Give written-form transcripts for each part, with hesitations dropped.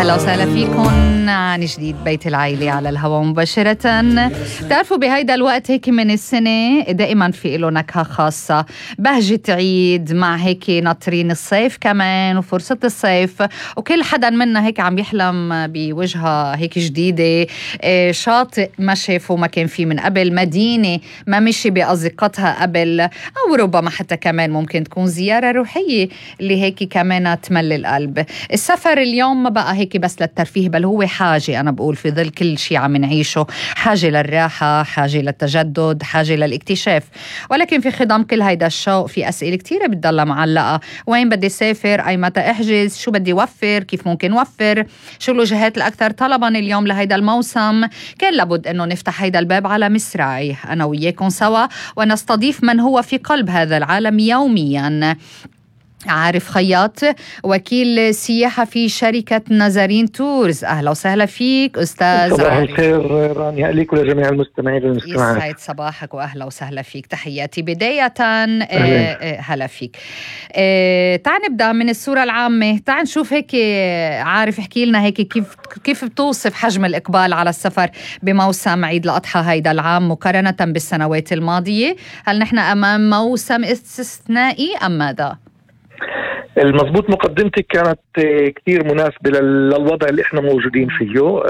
أهلا وسهلا فيكم عن جديد بيت العائلة على الهواء مباشرة. بتعرفوا بهيدا الوقت هيك من السنة دائما في له نكهة خاصة، بهجة عيد مع هيك ناطرين الصيف كمان وفرصة الصيف، وكل حدا منا هيك عم يحلم بوجهة هيك جديدة، شاطئ ما شافه ما كان فيه من قبل، مدينة ما مشي بأزقتها قبل، أو ربما حتى كمان ممكن تكون زيارة روحية اللي هيك كمان تملي القلب. السفر اليوم ما بقى هيك بس للترفيه، بل هو حاجة، أنا بقول في ظل كل شيء عم نعيشه، حاجة للراحة، حاجة للتجدد، حاجة للاكتشاف. ولكن في خضم كل هيدا الشوق في أسئلة كتيرة بتضلها معلقة: وين بدي سافر؟ أي متى أحجز؟ شو بدي وفر؟ كيف ممكن وفر؟ شو الوجهات الأكثر طلباً اليوم لهيدا الموسم؟ كان لابد أنه نفتح هيدا الباب على مصراعي أنا وياكم سوا ونستضيف من هو في قلب هذا العالم يومياً. عارف خياط، وكيل سياحة في شركة نازارين تورز. أهلا وسهلا فيك أستاذ. صباح الخير رانيا عليك ولجميع المستمعين والمستمعات. يسعد صباحك وأهلا وسهلا فيك. تحياتي بداية. هلا فيك. تعال نبدأ من الصورة العامة، تعال نشوف هيك، عارف احكي لنا هيك كيف بتوصف حجم الإقبال على السفر بموسم عيد الأضحى هيدا العام مقارنة بالسنوات الماضية؟ هل نحن أمام موسم استثنائي أم ماذا؟ المضبوط، مقدمتك كانت كتير مناسبة للوضع اللي احنا موجودين فيه.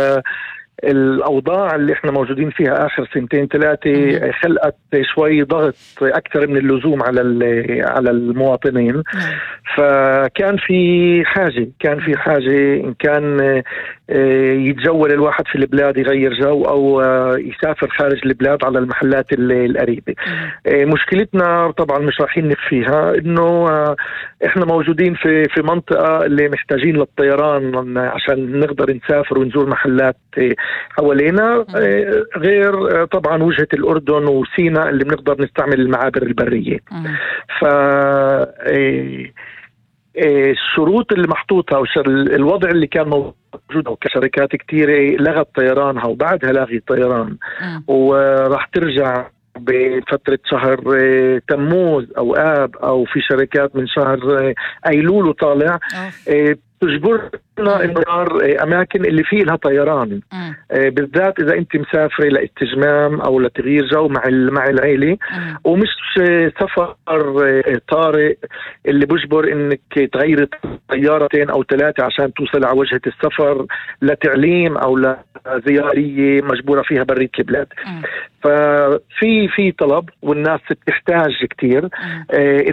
الأوضاع اللي احنا موجودين فيها آخر سنتين ثلاثة خلقت شوي ضغط أكثر من اللزوم على المواطنين. فكان في حاجة إن كان يتجول الواحد في البلاد يغير جو، أو يسافر خارج البلاد على المحلات القريبة. مشكلتنا طبعا مش رايحين نخفيها، إنه إحنا موجودين في منطقة اللي محتاجين للطيران عشان نقدر نسافر ونزور محلات حوالينا، غير طبعا وجهة الأردن وسيناء اللي بنقدر نستعمل المعابر البرية. الشروط اللي محطوطة الوضع اللي كان موجود، وكشركات كتيرة لغت طيرانها وبعدها لاغي طيران، وراح ترجع بفترة شهر تموز أو آب، أو في شركات من شهر أيلول وطالع، تجبرنا انه اماكن اللي فيه لها طيران، بالذات اذا انت مسافره لاستجمام او لتغيير جو مع العيله، ومش سفر طارئ اللي بجبر انك تغيري طيارتين او ثلاثه عشان توصل على وجهه السفر لتعليم او لزياريه مجبوره فيها برية البلاد. ففي طلب والناس بتحتاج كتير.